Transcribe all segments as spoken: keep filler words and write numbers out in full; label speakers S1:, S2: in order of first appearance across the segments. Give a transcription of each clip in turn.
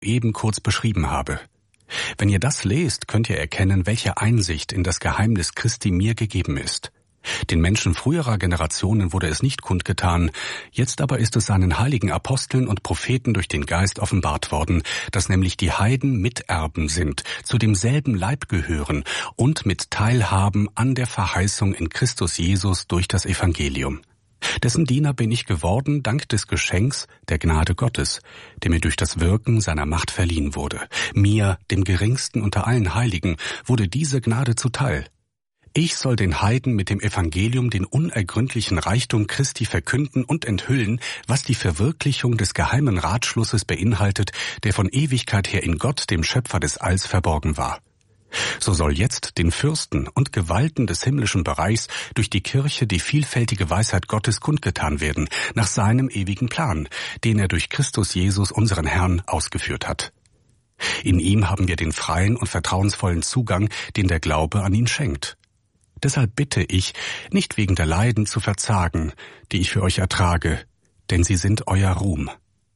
S1: eben kurz beschrieben habe. Wenn ihr das lest, könnt ihr erkennen, welche Einsicht in das Geheimnis Christi mir gegeben ist. Den Menschen früherer Generationen wurde es nicht kundgetan, jetzt aber ist es seinen heiligen Aposteln und Propheten durch den Geist offenbart worden, dass nämlich die Heiden Miterben sind, zu demselben Leib gehören und mit Teilhaben an der Verheißung in Christus Jesus durch das Evangelium. Dessen Diener bin ich geworden, dank des Geschenks der Gnade Gottes, der mir durch das Wirken seiner Macht verliehen wurde. Mir, dem geringsten unter allen Heiligen, wurde diese Gnade zuteil. Ich soll den Heiden mit dem Evangelium den unergründlichen Reichtum Christi verkünden und enthüllen, was die Verwirklichung des geheimen Ratschlusses beinhaltet, der von Ewigkeit her in Gott, dem Schöpfer des Alls, verborgen war. So soll jetzt den Fürsten und Gewalten des himmlischen Bereichs durch die Kirche die vielfältige Weisheit Gottes kundgetan werden, nach seinem ewigen Plan, den er durch Christus Jesus, unseren Herrn, ausgeführt hat. In ihm haben wir den freien und vertrauensvollen Zugang, den der Glaube an ihn schenkt. Deshalb bitte ich, nicht wegen der Leiden zu verzagen, die ich für euch ertrage, denn sie sind euer Ruhm.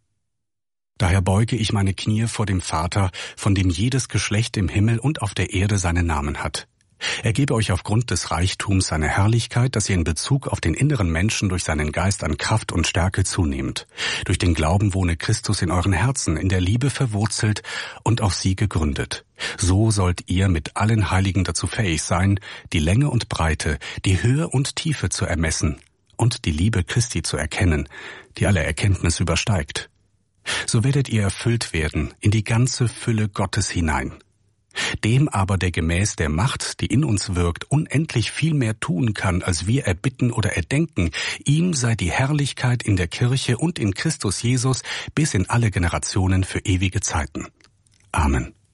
S1: Daher beuge ich meine Knie vor dem Vater, von dem jedes Geschlecht im Himmel und auf der Erde seinen Namen hat. Er gebe euch aufgrund des Reichtums seiner Herrlichkeit, dass ihr in Bezug auf den inneren Menschen durch seinen Geist an Kraft und Stärke zunehmt. Durch den Glauben wohne Christus in euren Herzen, in der Liebe verwurzelt und auf sie gegründet. So sollt ihr mit allen Heiligen dazu fähig sein, die Länge und Breite, die Höhe und Tiefe zu ermessen und die Liebe Christi zu erkennen, die alle Erkenntnis übersteigt. So werdet ihr erfüllt werden in die ganze Fülle Gottes hinein. Dem aber, der gemäß der Macht, die in uns wirkt, unendlich viel mehr tun kann, als wir erbitten oder erdenken, ihm sei die Herrlichkeit in der Kirche und in Christus Jesus bis in alle Generationen für ewige Zeiten. Amen.